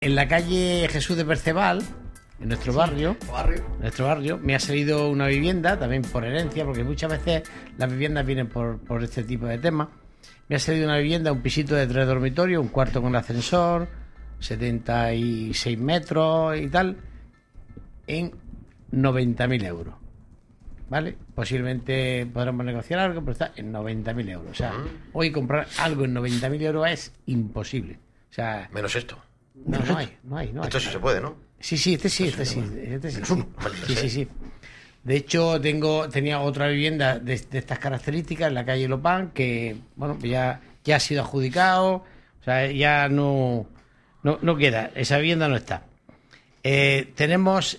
En la calle Jesús de Perceval, en nuestro barrio, me ha salido una vivienda, también por herencia, porque muchas veces las viviendas vienen por este tipo de temas. Me ha salido una vivienda, un pisito de 3 dormitorios, un cuarto con ascensor, 76 metros y tal, en 90.000 euros. ¿Vale? Posiblemente podremos negociar algo, pero está en 90.000 euros. O sea, hoy comprar algo en 90.000 euros es imposible. O sea, menos esto. No hay. Esto sí se puede, ¿no? Sí. De hecho, tenía otra vivienda de estas características en la calle Lopán, que, bueno, ya ha sido adjudicado. O sea, ya no queda. Esa vivienda no está. Tenemos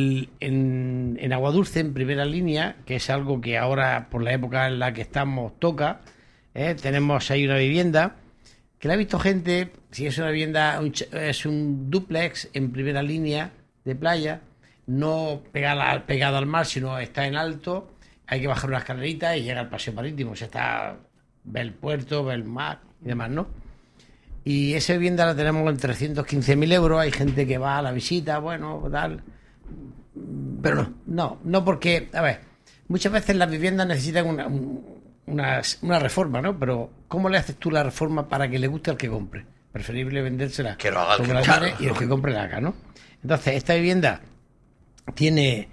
en Aguadulce, en primera línea, que es algo que ahora, por la época en la que estamos, toca. Tenemos ahí una vivienda que la ha visto gente. Si es una vivienda, es un dúplex en primera línea de playa, no pegado al mar, sino está en alto. Hay que bajar una escalerita y llega al paseo marítimo. O sea, ve el puerto, ve el mar y demás, ¿no? Y esa vivienda la tenemos en 315.000 euros. Hay gente que va a la visita, bueno, tal. Pero no, porque, a ver, muchas veces las viviendas necesitan una reforma, ¿no? Pero ¿cómo le haces tú la reforma para que le guste al que compre? Preferible vendérsela que lo haga como la quiere y el que compre la haga, ¿no? Entonces, esta vivienda tiene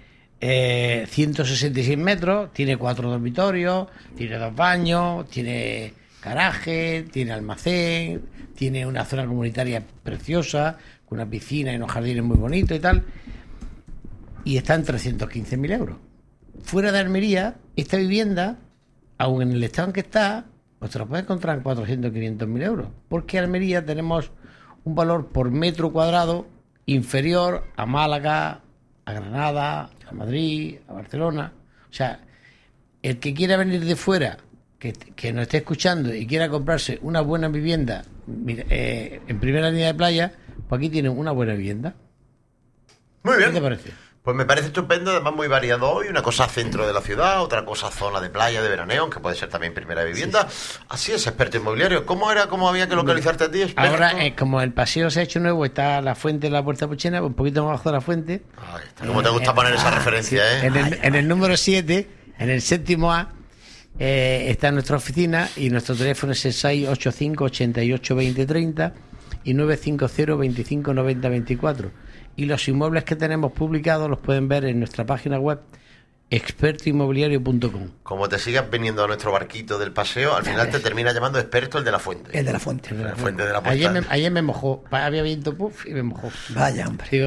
166 metros, tiene 4 dormitorios, tiene 2 baños, tiene garaje, tiene almacén, tiene una zona comunitaria preciosa, con una piscina y unos jardines muy bonitos y tal, y está en 315.000 euros. Fuera de Almería, esta vivienda, aun en el estado en que está, pues te lo puedes encontrar en 400 o 500.000 euros, porque en Almería tenemos un valor por metro cuadrado inferior a Málaga, a Granada, a Madrid, a Barcelona. O sea, el que quiera venir de fuera, que nos esté escuchando y quiera comprarse una buena vivienda en primera línea de playa, pues aquí tienen una buena vivienda. Muy bien. ¿Qué te parece? Pues me parece estupendo, además muy variado hoy. Una cosa centro de la ciudad, otra cosa zona de playa, de veraneo, aunque puede ser también primera vivienda. Sí. Así es, experto inmobiliario. ¿Cómo había que localizarte a ti, experto? Ahora, como el paseo se ha hecho nuevo, está la fuente de la Puerta Puchena, un poquito más abajo de la fuente. Ahí está. ¿Cómo te gusta poner esa referencia, sí. En el número 7, en el séptimo A, está nuestra oficina y nuestro teléfono es el 685 88 20 30 y 950 25 90 24. Y los inmuebles que tenemos publicados los pueden ver en nuestra página web expertoinmobiliario.com. Como te sigas viniendo a nuestro barquito del paseo, al final te termina llamando experto el de la fuente. El de la fuente. El de la fuente de la puerta. Ayer me mojó, había viento puff y me mojó. Vaya, hombre. Digo,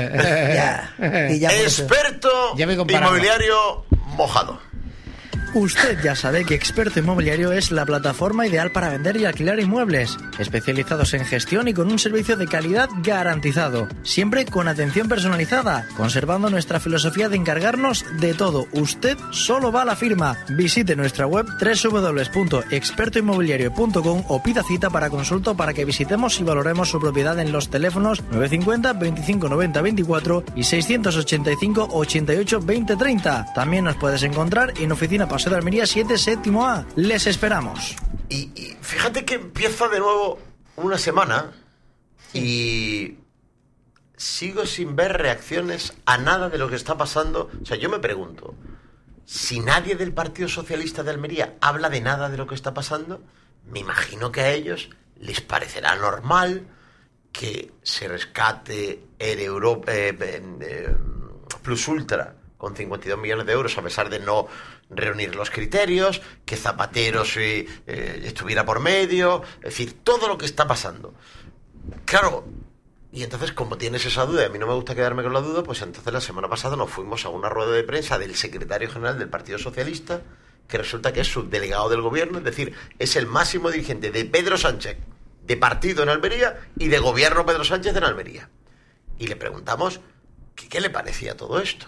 ya experto inmobiliario mojado. Usted ya sabe que Experto Inmobiliario es la plataforma ideal para vender y alquilar inmuebles, especializados en gestión y con un servicio de calidad garantizado, siempre con atención personalizada, conservando nuestra filosofía de encargarnos de todo. Usted solo va a la firma. Visite nuestra web www.expertoinmobiliario.com o pida cita para consulta para que visitemos y valoremos su propiedad en los teléfonos 950 25 90 24 y 685 88 20 30. También nos puedes encontrar en oficina Paseo de Almería 7, séptimo A. Les esperamos. Y fíjate que empieza de nuevo una semana y sigo sin ver reacciones a nada de lo que está pasando. O sea, yo me pregunto, si nadie del Partido Socialista de Almería habla de nada de lo que está pasando, me imagino que a ellos les parecerá normal que se rescate el Europa Plus Ultra con 52 millones de euros, a pesar de no reunir los criterios, que Zapatero estuviera por medio, es decir, todo lo que está pasando. Claro, y entonces, como tienes esa duda, y a mí no me gusta quedarme con la duda, pues entonces la semana pasada nos fuimos a una rueda de prensa del secretario general del Partido Socialista, que resulta que es subdelegado del gobierno, es decir, es el máximo dirigente de Pedro Sánchez, de partido en Almería, y de gobierno Pedro Sánchez en Almería. Y le preguntamos qué le parecía todo esto.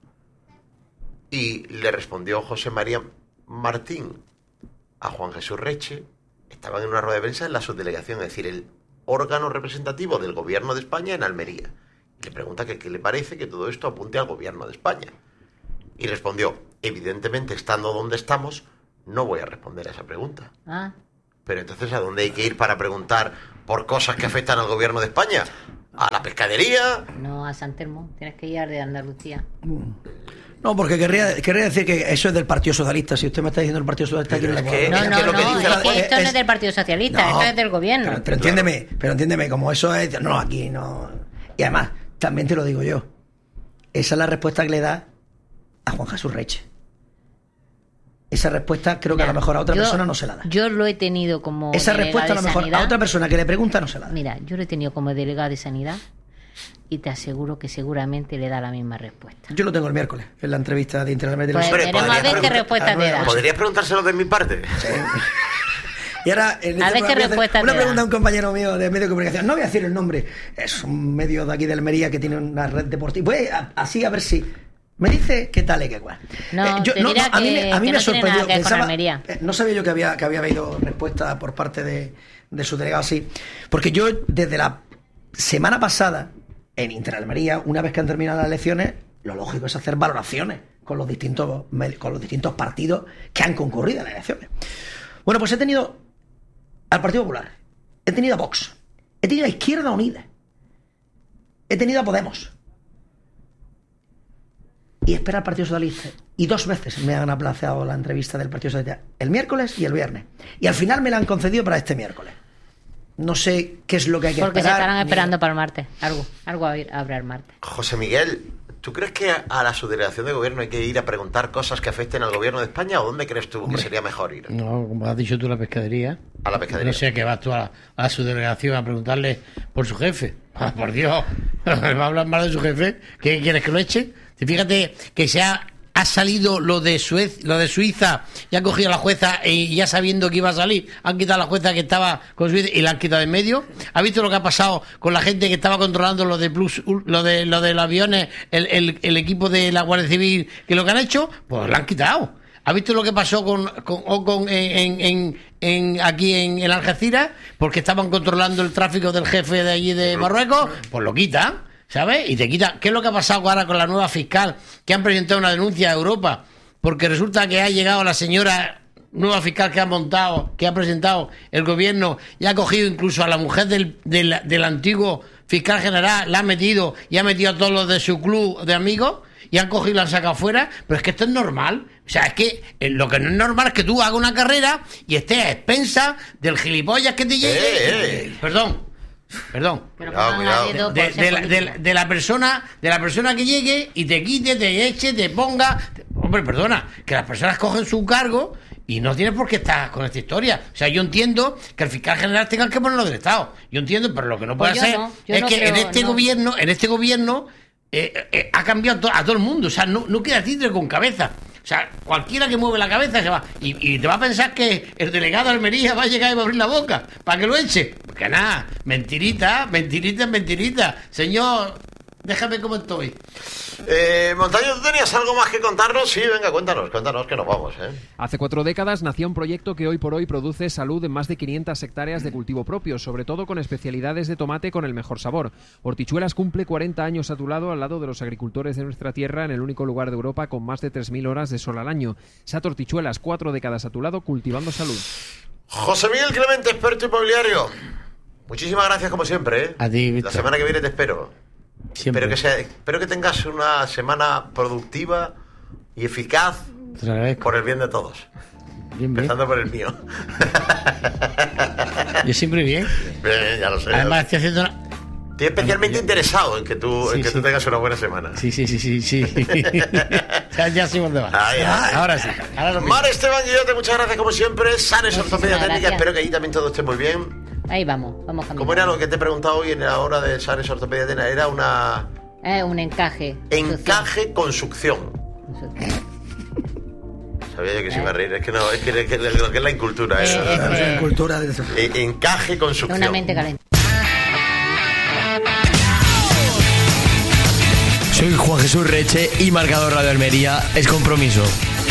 Y le respondió José María Martín a Juan Jesús Reche. Estaban en una rueda de prensa en la subdelegación, es decir, el órgano representativo del gobierno de España en Almería. Y le pregunta qué le parece que todo esto apunte al gobierno de España. Y respondió, evidentemente, estando donde estamos, no voy a responder a esa pregunta. Pero entonces, ¿a dónde hay que ir para preguntar por cosas que afectan al gobierno de España? ¿A la pescadería? No, a San Telmo. Tienes que ir al de Andalucía. No, porque querría decir que eso es del Partido Socialista. Si usted me está diciendo el Partido Socialista, Pero ¿quién es le que- puede- No, es que lo que dice la- esto no es del Partido Socialista, esto es del gobierno. Pero entiéndeme, como eso es... No, aquí no... Y además, también te lo digo yo. Esa es la respuesta que le da a Juan Jesús Reche. Esa respuesta creo que a lo mejor a otra persona no se la da. Yo lo he tenido como Esa delegada respuesta a lo de mejor sanidad. a otra persona que le pregunta no se la da. Mira, yo lo he tenido como delegada de sanidad y te aseguro que seguramente le da la misma respuesta. Yo lo tengo el miércoles, en la entrevista de Internet de Pues los... Hombre, veremos a ver podrías qué preguntar- respuesta te da. ¿Podrías preguntárselo de mi parte? Y ahora, en A ver qué programa voy hacer respuesta una te pregunta da. a un compañero mío de medio de comunicación. No voy a decir el nombre. Es un medio de aquí de Almería que tiene una red deportiva. Voy así a ver si... Me dice qué tal y qué cual. No, te dirá a mí que me no tiene sorprendió. nada que ver con Pensaba- Almería. no sabía yo que había habido respuesta por parte de su delegado así. Porque yo, desde la semana pasada, en Interalmería, una vez que han terminado las elecciones, lo lógico es hacer valoraciones con los distintos partidos que han concurrido a las elecciones. Bueno, pues he tenido al Partido Popular, he tenido a Vox, he tenido a Izquierda Unida, he tenido a Podemos y espera al Partido Socialista. Y 2 veces me han aplazado la entrevista del Partido Socialista, el miércoles y el viernes. Y al final me la han concedido para este miércoles. No sé qué es lo que hay que Porque esperar. se estarán ni- esperando para el martes. Algo habrá el martes. José Miguel, ¿tú crees que a la subdelegación de gobierno hay que ir a preguntar cosas que afecten al gobierno de España o dónde crees tú que sería mejor ir? No, como has dicho tú, la pescadería. A la pescadería. No sé, que vas tú a su delegación a preguntarle por su jefe. Ah, por Dios, ¿va a hablar mal de su jefe? ¿Qué quieres que lo eche? Fíjate que ha salido lo de Suiza, y ha cogido a la jueza y ya sabiendo que iba a salir, han quitado a la jueza que estaba con Suiza y la han quitado de en medio. ¿Has visto lo que ha pasado con la gente que estaba controlando lo de los aviones, el equipo de la Guardia Civil, que lo que han hecho? Pues la han quitado. ¿Has visto lo que pasó aquí en Algeciras? Porque estaban controlando el tráfico del jefe de allí de Marruecos, pues lo quitan, ¿sabes? Y te quitan. ¿Qué es lo que ha pasado ahora con la nueva fiscal que han presentado una denuncia a Europa? Porque resulta que ha llegado la señora nueva fiscal que ha presentado el gobierno y ha cogido incluso a la mujer del antiguo fiscal general, la ha metido y ha metido a todos los de su club de amigos y han cogido y la han sacado fuera. Pero es que esto es normal. O sea, es que lo que no es normal es que tú hagas una carrera y estés a expensas del gilipollas que te llegue. Perdón. Pero Cuidado, pongan cuidado. a dedo por ser político. De la persona que llegue y te quite, te eche, te ponga. Hombre, perdona, que las personas cogen su cargo y no tienes por qué estar con esta historia. O sea, yo entiendo que el fiscal general tenga que ponerlo del Estado. Yo entiendo, pero lo que no puede Pues yo ser no, yo es no que creo, en este gobierno ha cambiado a todo el mundo. O sea, no queda títere con cabeza. O sea, cualquiera que mueve la cabeza se va. Y te va a pensar que el delegado de Almería va a llegar y va a abrir la boca para que lo eche. Porque nada, mentirita. Señor, déjame como estoy. Montaño, ¿tú tenías algo más que contarnos? Sí, venga, cuéntanos, que nos vamos, ¿eh? Hace 4 décadas nació un proyecto que hoy por hoy produce salud en más de 500 hectáreas de cultivo propio, sobre todo con especialidades de tomate con el mejor sabor. Hortichuelas cumple 40 años a tu lado, al lado de los agricultores de nuestra tierra, en el único lugar de Europa con más de 3.000 horas de sol al año. Sato Hortichuelas, 4 décadas a tu lado, cultivando salud. José Miguel Clemente, experto inmobiliario. Muchísimas gracias como siempre, ¿eh? A ti, Víctor. La semana que viene te espero. Siempre. Espero que tengas una semana productiva y eficaz Te lo agradezco. por el bien de todos. Bien. Empezando por el mío. Yo siempre bien. Bien, ya lo sé. Además, estoy haciendo una... Estoy especialmente interesado en que tú tengas una buena semana. Sí. ya sé dónde va. Ay. Ahora sí. Ahora lo Mar Esteban Guillote, muchas gracias como siempre. Sanes Muchísimas Ortopedia Técnica, gracias. espero que allí también todo esté muy bien. Ahí vamos caminando. ¿Cómo era lo que te he preguntado hoy en la hora de Sanes Ortopedia Técnica? Era una Un encaje. encaje con succión. Sabía yo que se iba a reír, es que no, es que lo que es la incultura. Cultura de... Encaje con succión. Una mente caliente. Soy Juan Jesús Reche y Marcador Radio Almería es compromiso.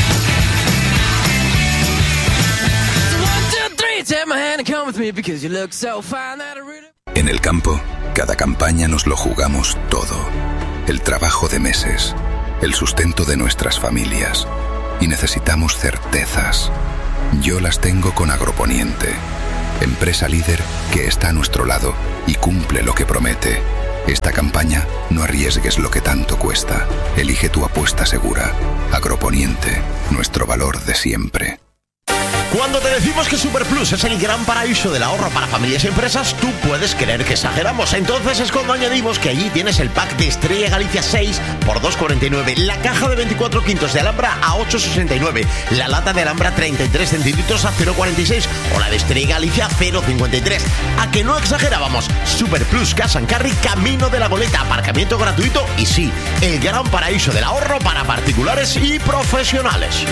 En el campo, cada campaña nos lo jugamos todo. El trabajo de meses, el sustento de nuestras familias. Y necesitamos certezas. Yo las tengo con Agroponiente, empresa líder que está a nuestro lado y cumple lo que promete. Esta campaña, no arriesgues lo que tanto cuesta. Elige tu apuesta segura. Agroponiente, nuestro valor de siempre. Cuando te decimos que Superplus es el gran paraíso del ahorro para familias y empresas, tú puedes creer que exageramos. Entonces es cuando añadimos que allí tienes el pack de Estrella Galicia 6 por 2,49, la caja de 24 quintos de Alhambra a 8,69, la lata de Alhambra 33 centilitros a 0,46 o la de Estrella Galicia 0,53. ¿A que no exagerábamos? Superplus Cash and Carry, camino de la Goleta, aparcamiento gratuito y sí, el gran paraíso del ahorro para particulares y profesionales.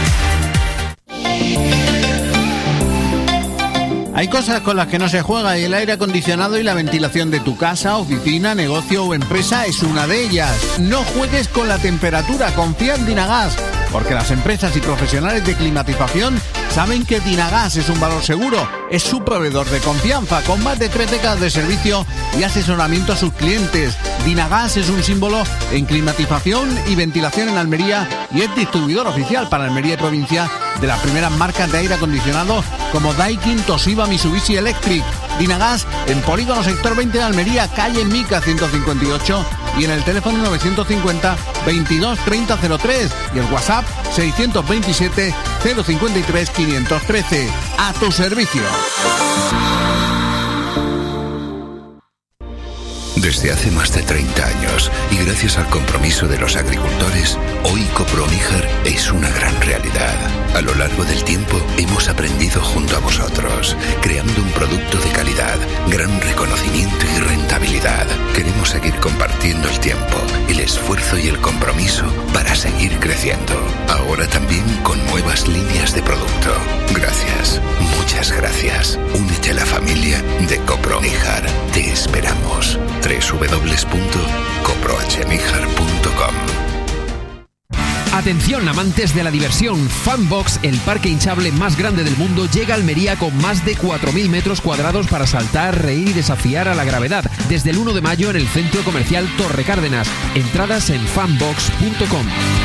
Hay cosas con las que no se juega y el aire acondicionado y la ventilación de tu casa, oficina, negocio o empresa es una de ellas. No juegues con la temperatura, confía en Dynagas, porque las empresas y profesionales de climatización saben que Dynagas es un valor seguro. Es su proveedor de confianza, con más de 3 décadas de servicio y asesoramiento a sus clientes. Dynagas es un símbolo en climatización y ventilación en Almería y es distribuidor oficial para Almería y provincia de las primeras marcas de aire acondicionado como Daikin, Toshiba, Mitsubishi Electric. Dynagas en Polígono Sector 20 de Almería, calle Mica 158 y en el teléfono 950 22 30 03 y el WhatsApp 627 053 513. A tu servicio. Desde hace más de 30 años y gracias al compromiso de los agricultores, hoy Coproníjar es una gran realidad. A lo largo del tiempo hemos aprendido junto a vosotros, creando un producto de calidad, gran reconocimiento y rentabilidad. Queremos seguir compartiendo el tiempo, el esfuerzo y el compromiso para seguir creciendo. Ahora también con nuevas líneas de producto. Gracias, muchas gracias. Únete a la familia de Coproníjar. Te esperamos. www.coprohmíjar.com. Atención, amantes de la diversión. Funbox, el parque hinchable más grande del mundo, llega a Almería con más de 4.000 metros cuadrados para saltar, reír y desafiar a la gravedad. Desde el 1 de mayo en el centro comercial Torre Cárdenas. Entradas en funbox.com.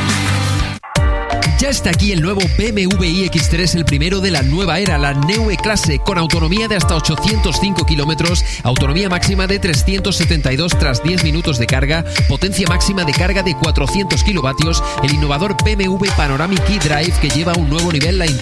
Ya está aquí el nuevo BMW iX3, el primero de la nueva era, la Neue Klasse, con autonomía de hasta 805 kilómetros, autonomía máxima de 372 tras 10 minutos de carga, potencia máxima de carga de 400 kilovatios, el innovador BMW Panoramic eDrive que lleva a un nuevo nivel la intuición